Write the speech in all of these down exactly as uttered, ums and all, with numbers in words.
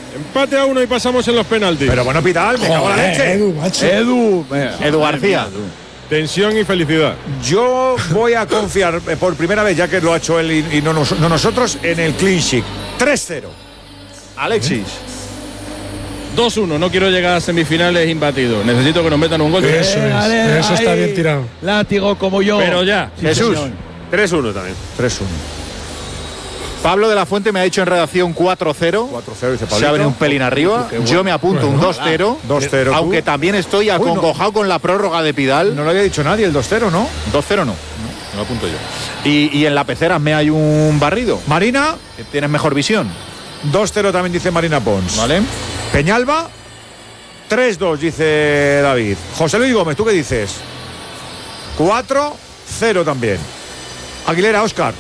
Empate a uno y pasamos en los penaltis. Pero bueno, Pidal, me cago en la leche. Edu, macho. Edu, Edu García. Tensión y felicidad. Yo voy a confiar eh, por primera vez, ya que lo ha hecho él y, y no, nos, no nosotros, en el clean sheet. tres cero. Alexis. dos uno, no quiero llegar a semifinales imbatido. Necesito que nos metan un gol. Eso es, Ale, eso está ahí. bien tirado. Látigo como yo. Pero ya. Sí, Jesús. señor. tres uno también. tres uno. Pablo de la Fuente me ha dicho en redacción cuatro cero. cuatro cero, dice Se ha Pablito. venido un pelín arriba. Yo me apunto un dos cero. dos cero. Aunque también estoy acongojado con la prórroga de Pidal. No lo había dicho nadie, el dos cero, ¿no? dos cero no. No lo apunto yo. Y, y en la pecera me hay un barrido. Marina, Que tienes mejor visión. dos cero también dice Marina Pons. ¿Vale? Peñalba, tres dos, dice David. José Luis Gómez, ¿tú qué dices? cuatro cero también. Aguilera, Óscar.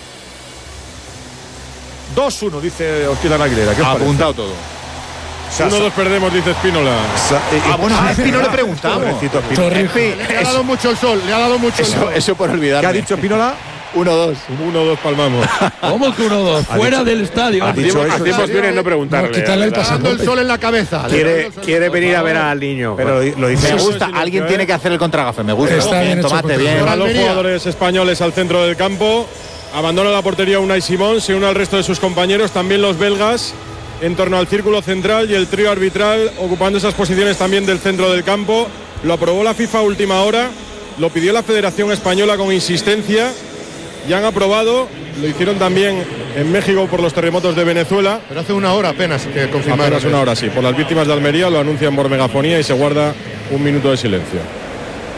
dos uno, dice Oscar Aguilera. ¿Qué os parece? Apuntado todo. O sea, uno dos perdemos, dice Espínola. sa- eh, Ah, bueno, a eh, Espi no le preguntamos. Pobrecito Espínola. Torrijos. Le ha dado mucho el sol, le ha dado mucho el Eso, sol. eso por olvidarme. ¿Qué ha dicho Espínola? uno dos. uno dos palmamos. ¿Cómo que uno dos? Ha Fuera dicho- del estadio. ha dicho eso. Hacemos bien en no preguntarle. No, quitarle el la verdad. pasaporte. Le ha dado el sol en la cabeza. Le ha dado Quiere, el sol quiere en- venir a por ver favor. al niño. Pero lo, lo dice. Me Eso gusta. es lo Alguien que tiene es. que hacer el contragafe. Me gusta. Está bien hecho Tomate contra- bien. Van los Almería. jugadores españoles al centro del campo. Abandona la portería Unai Simón, se une al resto de sus compañeros, también los belgas, en torno al círculo central y el trío arbitral ocupando esas posiciones también del centro del campo. Lo aprobó la FIFA a última hora, lo pidió la Federación Española con insistencia y han aprobado. Lo hicieron también en México por los terremotos de Venezuela. Pero hace una hora apenas que confirmaron. Apenas una hora, sí. Por las víctimas de Almería lo anuncian por megafonía y se guarda un minuto de silencio.